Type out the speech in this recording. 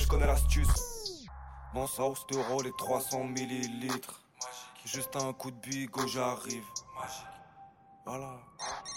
je connais l'astuce. Mon sauce d'euro, les 300 millilitres. Juste un coup de bigot, j'arrive. Voilà.